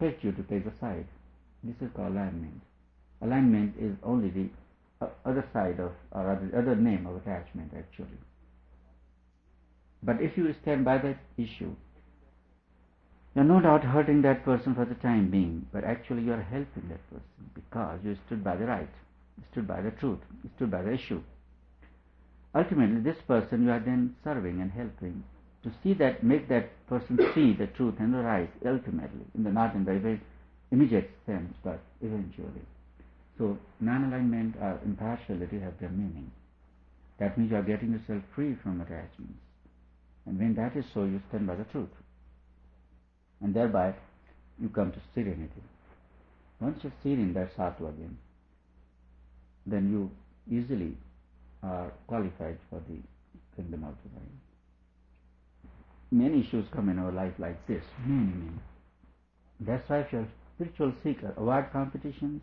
expect you to take a side. This is called alignment. Alignment is only the other side of, or the other name of attachment actually. But if you stand by that issue, you're no doubt hurting that person for the time being, but actually you are helping that person because you stood by the right, you stood by the truth, you stood by the issue. Ultimately, this person you are then serving and helping to see that, make that person see the truth and the right ultimately, not in the very immediate sense, but eventually. So, non-alignment or impartiality have their meaning. That means you are getting yourself free from attachments. And when that is so, you stand by the truth. And thereby, you come to serenity. Once you sit in that sattva again, then you easily are qualified for the kingdom of divine. Many issues come in our life like this, many. That's why if you're a spiritual seeker, avoid competitions,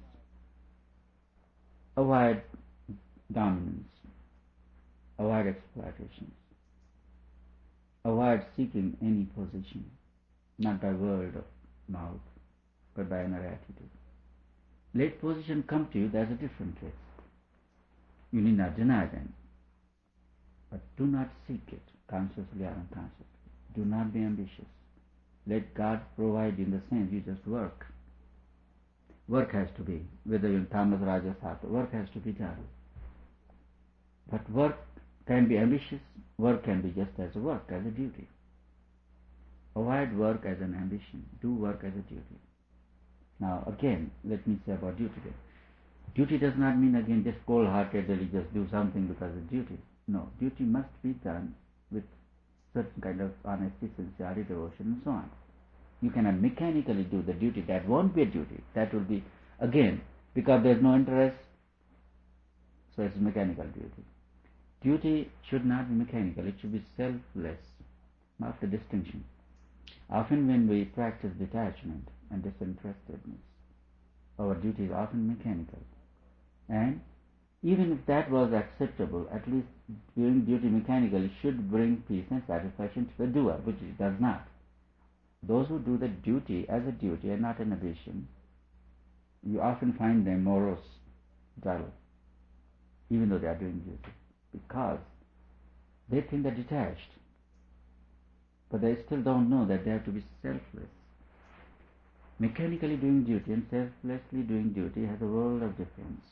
avoid dominance, avoid exploitations, avoid seeking any position, not by word of mouth, but by inner attitude. Let position come to you, that's a different case. You need not deny them, but do not seek it, consciously or unconsciously. Do not be ambitious. Let God provide in the sense you just work. Work has to be, whether you're in tamas, rajas, sattva, work has to be done. But work can be ambitious, work can be just as a work, as a duty. Avoid work as an ambition, do work as a duty. Now again, let me say about duty then. Duty does not mean again just cold-heartedly just do something because of duty. No, duty must be done with certain kind of honesty, sincerity, devotion and so on. You cannot mechanically do the duty. That won't be a duty. That will be, again, because there is no interest, so it's mechanical duty. Duty should not be mechanical. It should be selfless. Mark the distinction. Often when we practice detachment and disinterestedness, our duty is often mechanical. And even if that was acceptable, at least doing duty mechanically should bring peace and satisfaction to the doer, which it does not. Those who do the duty as a duty and not an ambition, you often find them morose, dull, even though they are doing duty, because they think they're detached, but they still don't know that they have to be selfless. Mechanically doing duty and selflessly doing duty has a world of difference.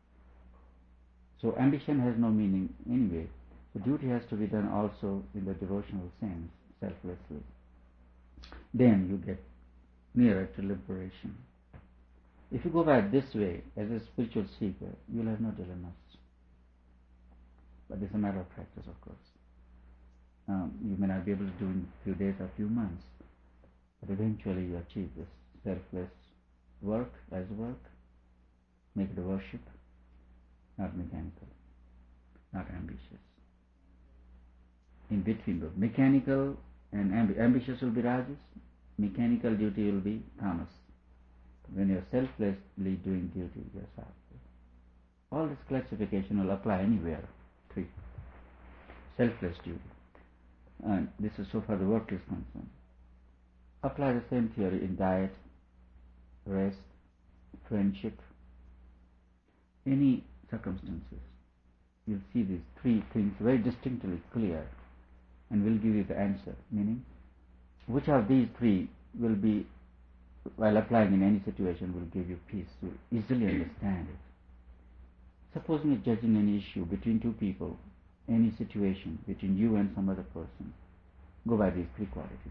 So ambition has no meaning anyway. So duty has to be done also in the devotional sense, selflessly. Then you get nearer to liberation. If you go by this way, as a spiritual seeker, you'll have no dilemmas. But it's a matter of practice, of course. You may not be able to do in a few days or a few months, but eventually you achieve this selfless work as work, make it a worship, not mechanical, not ambitious. In between both mechanical and ambitious will be rajas, mechanical duty will be tamas. When you are selflessly doing duty, you are sattva. All this classification will apply anywhere. 3. Selfless duty. And this is so far the work is concerned. Apply the same theory in diet, rest, friendship, any circumstances. You'll see these 3 things very distinctly clear and will give you the answer. Meaning, which of these 3 will be, while applying in any situation, will give you peace to easily understand it. Supposing you're judging any issue between 2 people, any situation between you and some other person, go by these 3 qualities.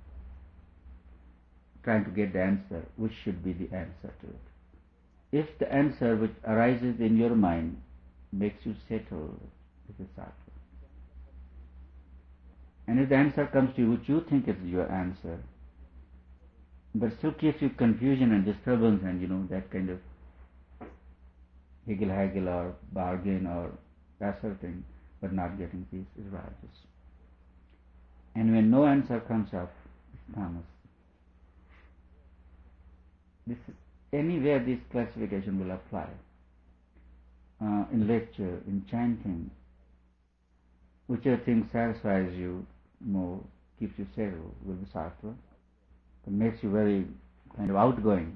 Trying to get the answer, which should be the answer to it. If the answer which arises in your mind makes you settle, it is sattva. And if the answer comes to you which you think is your answer, but still gives you confusion and disturbance and that kind of haggle or bargain or asserting, but not getting peace, is rajas. And when no answer comes up, it's tamas. Anywhere this classification will apply. In lecture, in chanting, whichever thing satisfies you more, keeps you settled, will be sattva. It makes you very kind of outgoing.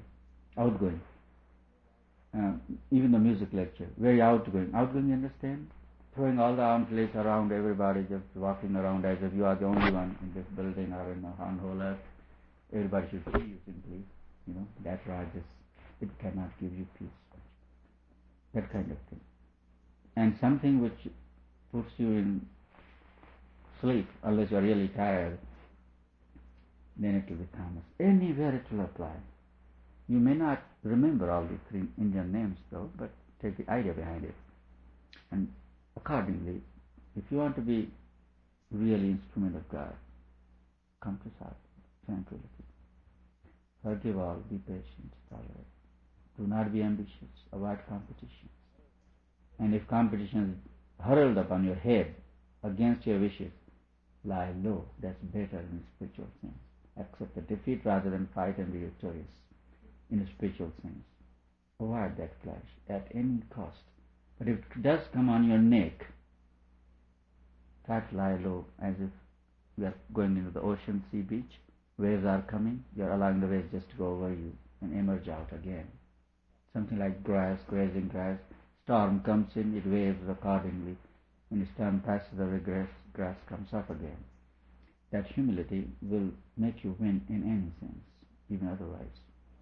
Uh, Even the music lecture, very outgoing. Outgoing, you understand? Throwing all the arms length around everybody, just walking around as if you are the only one in this building or on whole earth. Everybody should see you simply. That's why it cannot give you peace. That kind of thing. And something which puts you in sleep, unless you are really tired, then it will be tamas. Anywhere it will apply. You may not remember all the three Indian names though, but take the idea behind it. And accordingly, if you want to be really instrument of God, come to Sati, tranquility. Forgive all, be patient, tolerate. Do not be ambitious, avoid competitions. And if competition is hurled upon your head against your wishes, lie low. That's better in spiritual sense. Accept the defeat rather than fight and be victorious in a spiritual sense. Avoid that clash at any cost. But if it does come on your neck, try to lie low as if you are going into the ocean, sea, beach. Waves are coming, you are allowing the waves just to go over you and emerge out again. Something like grass, grazing grass. Storm comes in, it waves accordingly. When the storm passes away, grass comes up again. That humility will make you win in any sense, even otherwise.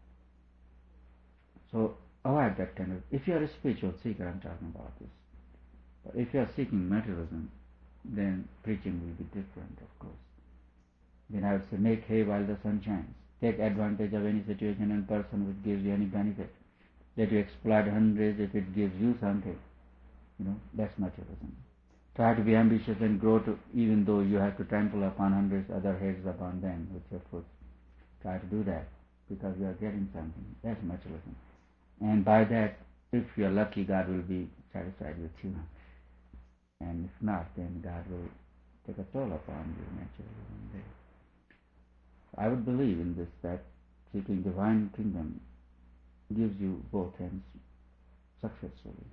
So avoid that kind of. If you are a spiritual seeker, I'm talking about this. But if you are seeking materialism, then preaching will be different, of course. Then I would say, make hay while the sun shines. Take advantage of any situation and person which gives you any benefit. Let you exploit hundreds if it gives you something. That's materialism. Try to be ambitious and grow to, even though you have to trample upon hundreds other heads upon them with your foot. Try to do that because you are getting something. That's materialism. And by that, if you are lucky, God will be satisfied with you. And if not, then God will take a toll upon you naturally one day. I would believe in this, that seeking divine kingdom gives you both ends successfully.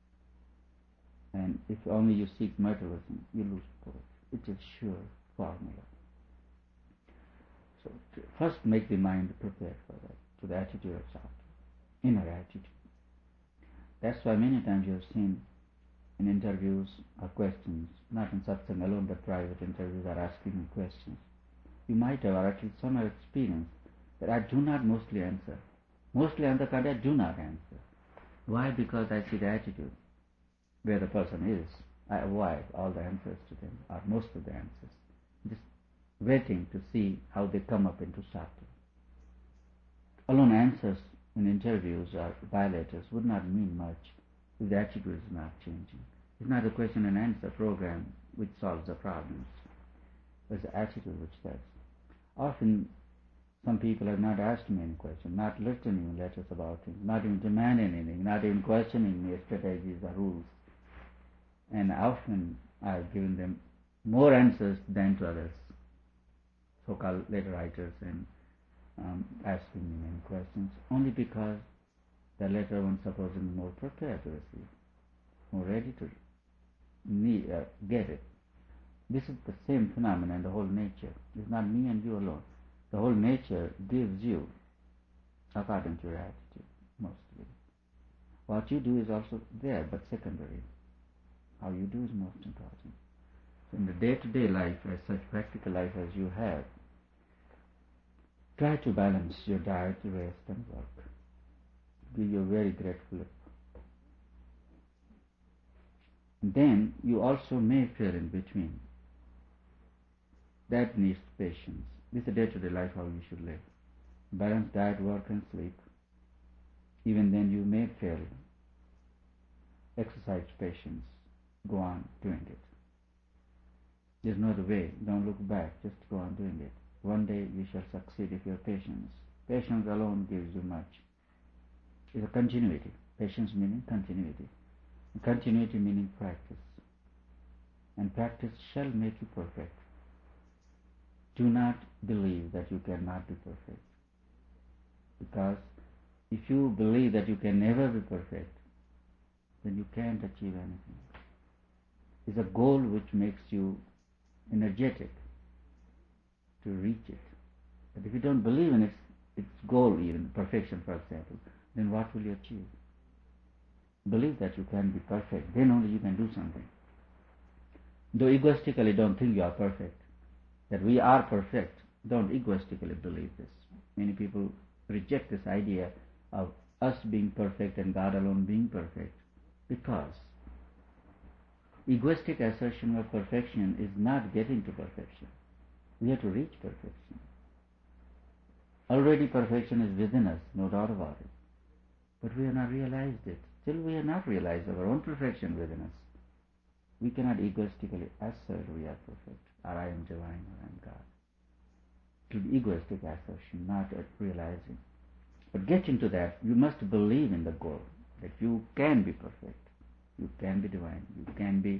And if only you seek materialism, you lose both. It is sure formula. So first make the mind prepared for that, to the attitude of Sati, inner attitude. That's why many times you have seen in interviews or questions, not in satsang alone, but private interviews are asking me questions. You might have, or at least some have experienced, that I do not mostly answer. Mostly on the contrary, I do not answer. Why? Because I see the attitude where the person is. I avoid all the answers to them, or most of the answers. Just waiting to see how they come up into Sati. Alone answers in interviews or bilaterals would not mean much if the attitude is not changing. It's not a question and answer program which solves the problems. It's the attitude which does. Often some people have not asked me any question, not listening letters about things, not even demanding anything, not even questioning my strategies or rules. And often I've given them more answers than to others, so-called letter writers, and asking me many questions, only because the letter one supposed more prepared to receive, more ready to get it. This is the same phenomenon, the whole nature. It's not me and you alone. The whole nature gives you according to your attitude, mostly. What you do is also there, but secondary. How you do is most important. So in the day-to-day life, as such practical life as you have, try to balance your diet, rest, and work. Give you a very great flip. Then you also may feel in between. That needs patience. This is a day-to-day life how you should live. Balance diet, work, and sleep. Even then you may fail. Exercise patience. Go on doing it. There's no other way. Don't look back. Just go on doing it. One day you shall succeed if you have patience. Patience alone gives you much. It's a continuity. Patience meaning continuity. And continuity meaning practice. And practice shall make you perfect. Do not believe that you cannot be perfect. Because if you believe that you can never be perfect, then you can't achieve anything. It's a goal which makes you energetic to reach it. But if you don't believe in it, its goal even, perfection for example, then what will you achieve? Believe that you can be perfect, then only you can do something. Though egoistically don't think you are perfect, that we are perfect, don't egoistically believe this. Many people reject this idea of us being perfect and God alone being perfect, because egoistic assertion of perfection is not getting to perfection. We have to reach perfection. Already perfection is within us, no doubt about it. But we have not realized it. Still we have not realized our own perfection within us. We cannot egoistically assert we are perfect, or I am divine, or I am God. To the egoistic assertion, not at realizing. But getting to that, you must believe in the goal, that you can be perfect, you can be divine, you can be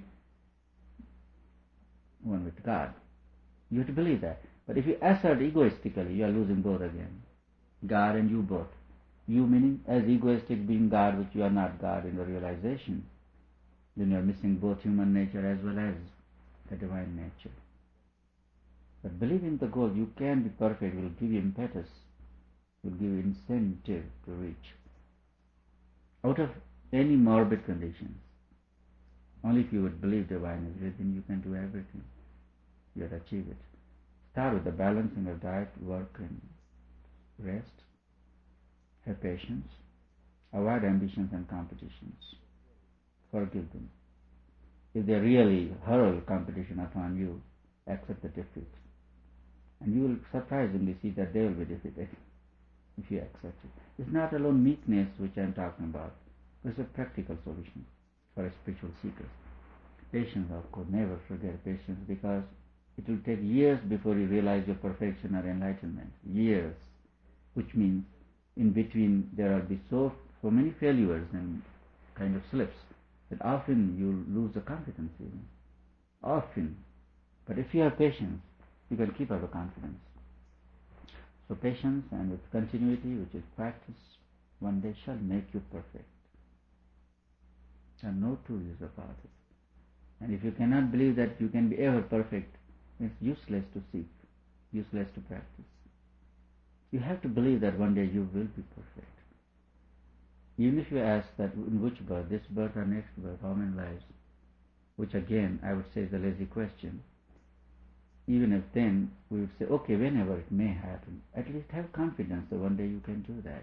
one with God. You have to believe that. But if you assert egoistically, you are losing both again. God and you both. You meaning as egoistic being God, which you are not God in the realization, then you are missing both human nature as well as the divine nature. But believing the goal, you can be perfect, will give you impetus, will give you incentive to reach. Out of any morbid conditions, only if you would believe divine is within, you can do everything. You will achieve it. Start with the balancing of diet, work and rest. Have patience. Avoid ambitions and competitions. Forgive them. If they really hurl competition upon you, accept the defeat. And you will surprisingly see that they will be defeated if you accept it. It's not alone meekness which I am talking about. It's a practical solution for a spiritual seeker. Patience, of course, never forget patience, because it will take years before you realize your perfection or enlightenment. Years. Which means in between there will be so many failures and kind of slips that often you lose the confidence even. Often. But if you have patience, you can keep up the confidence. So patience and with continuity, which is practice, one day shall make you perfect. There are no two ways about it. And if you cannot believe that you can be ever perfect, it's useless to seek, useless to practice. You have to believe that one day you will be perfect. Even if you ask that in which birth, this birth or next birth, how many lives, which again I would say is a lazy question, even if then we would say, okay, whenever it may happen, at least have confidence that one day you can do that.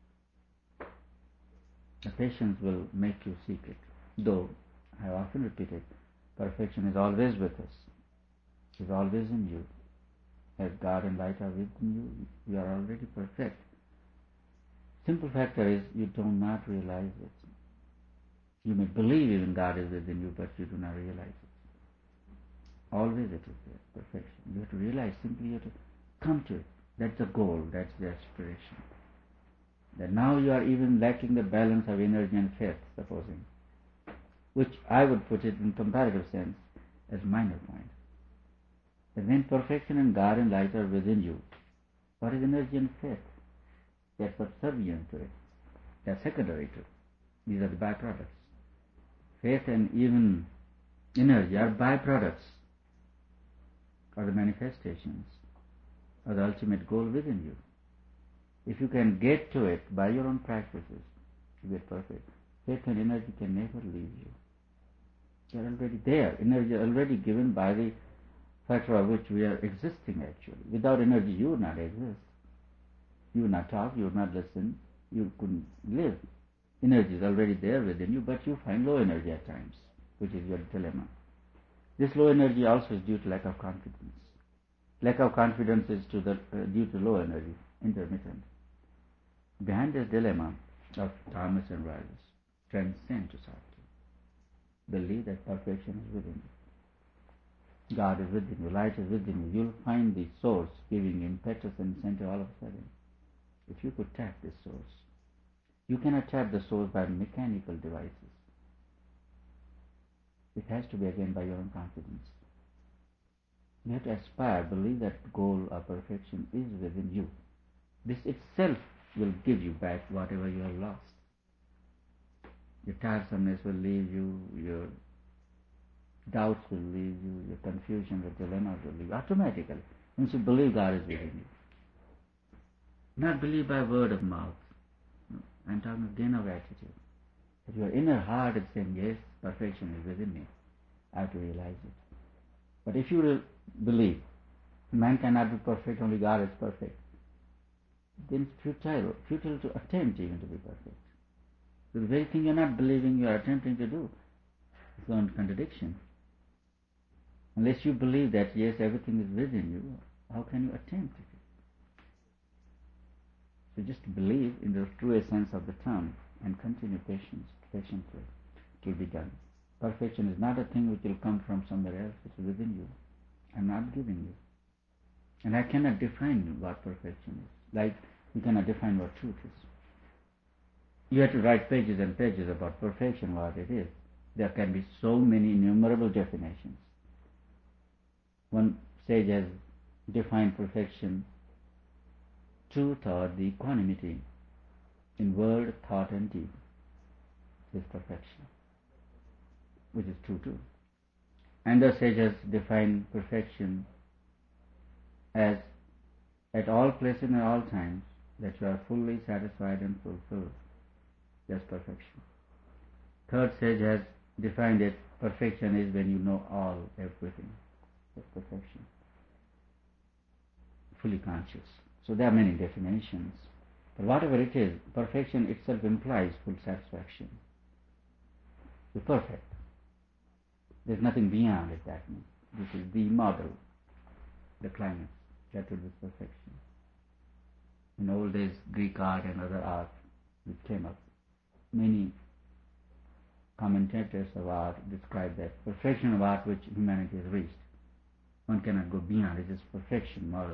The patience will make you seek it. Though, I have often repeated, perfection is always with us. It is always in you. As God and light are within you, you are already perfect. Simple factor is you do not realize it. You may believe even God is within you, but you do not realize it. Always it is there, perfection. You have to realize, simply you have to come to it. That's the goal, that's the aspiration. That now you are even lacking the balance of energy and faith, supposing, which I would put it in comparative sense as minor point. That when perfection and God and light are within you, what is energy and faith? They are subservient to it. They are secondary to it. These are the byproducts. Faith and even energy are byproducts, or the manifestations, or the ultimate goal within you. If you can get to it by your own practices, you get perfect. Faith and energy can never leave you. They are already there. Energy is already given by the factor of which we are existing actually. Without energy you would not exist. You would not talk, you would not listen, you couldn't live. Energy is already there within you, but you find low energy at times, which is your dilemma. This low energy also is due to lack of confidence. Lack of confidence is due to low energy, intermittent. Behind this dilemma of Thomas and Rogers, transcend to Sakti. Believe that perfection is within you. God is within you, light is within you. You'll find the source giving impetus and incentive all of a sudden. If you could tap this source. You cannot tap the source by mechanical devices. It has to be again by your own confidence. You have to aspire, believe that goal of perfection is within you. This itself will give you back whatever you have lost. Your tiresomeness will leave you, your doubts will leave you, your confusion, your dilemmas will leave you automatically. Once you believe God is within you. Not believe by word of mouth. No, I'm talking again of attitude. That your inner heart is saying, yes, perfection is within me. I have to realize it. But if you will believe, man cannot be perfect, only God is perfect, then it's futile to attempt even to be perfect. So the very thing you're not believing, you are attempting to do. It's a contradiction. Unless you believe that, yes, everything is within you, how can you attempt it? So just believe in the true essence of the term and continue patiently. It will be done. Perfection is not a thing which will come from somewhere else, it is within you. I'm not giving you. And I cannot define what perfection is. Like you cannot define what truth is. You have to write pages and pages about perfection, what it is. There can be so many innumerable definitions. One sage has defined perfection, truth or the equanimity in word, thought and deed is perfection, which is true too. And the sage has defined perfection as at all places and all times that you are fully satisfied and fulfilled. That's perfection. Third sage has defined it, perfection is when you know all, everything. That's perfection. Fully conscious. So there are many definitions. But whatever it is, perfection itself implies full satisfaction. You're perfect. There's nothing beyond it, that means. This is the model, the climax. That would be perfection. In old days, Greek art and other art which came up, many commentators of art describe that perfection of art which humanity has reached. One cannot go beyond it. It is perfection model.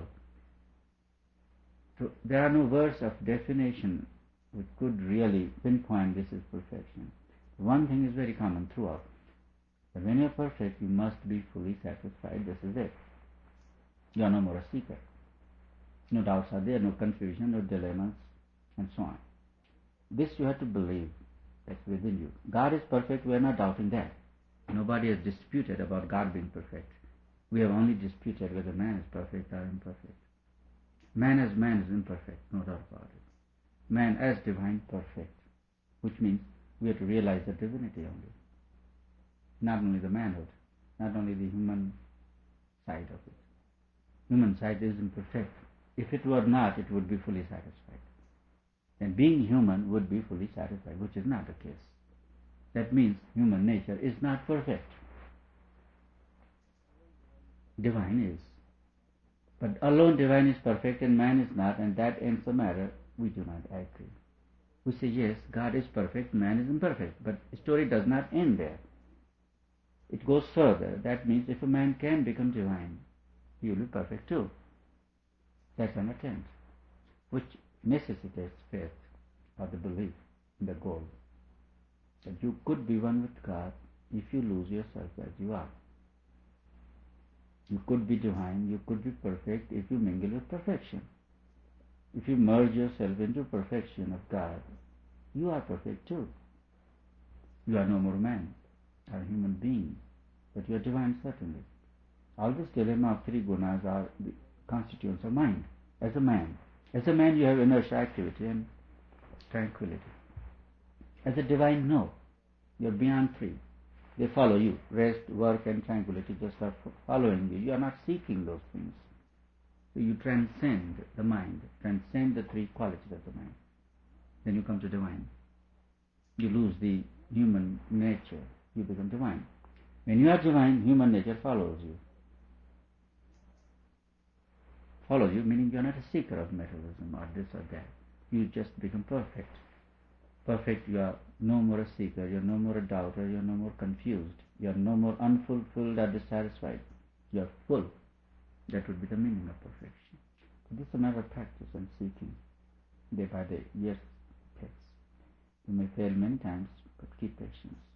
So there are no words of definition which could really pinpoint this is perfection. One thing is very common throughout. That when you are perfect, you must be fully satisfied. This is it. You are no more a seeker. No doubts are there, no confusion, no dilemmas, and so on. This you have to believe. That's within you. God is perfect. We are not doubting that. Nobody has disputed about God being perfect. We have only disputed whether man is perfect or imperfect. Man as man is imperfect, no doubt about it. Man as divine, perfect, which means we have to realize the divinity only. Not only the manhood, not only the human side of it. Human side is imperfect. If it were not, it would be fully satisfied. Then being human would be fully satisfied, which is not the case. That means human nature is not perfect. Divine is. But alone divine is perfect and man is not, and that ends the matter. We do not agree. We say, yes, God is perfect, man is imperfect. But the story does not end there. It goes further. That means if a man can become divine, he will be perfect too. That's an attempt, which necessitates faith or the belief in the goal. That you could be one with God if you lose yourself as you are. You could be divine, you could be perfect if you mingle with perfection. If you merge yourself into perfection of God, you are perfect too. You are no more man or human being, but you are divine certainly. All this dilemma of three gunas are the constituents of mind. As a man you have inertia, activity and tranquility. As a divine, no. You are beyond three. They follow you. Rest, work and tranquility just are following you. You are not seeking those things. So you transcend the mind, transcend the three qualities of the mind. Then you come to divine. You lose the human nature. You become divine. When you are divine, human nature follows you. Follows you, meaning you are not a seeker of materialism or this or that. You just become perfect. Perfect, you are no more a seeker, you are no more a doubter, you are no more confused, you are no more unfulfilled or dissatisfied. You are full. That would be the meaning of perfection. So this is a matter of practice and seeking. Day by day, years takes. You may fail many times, but keep patience.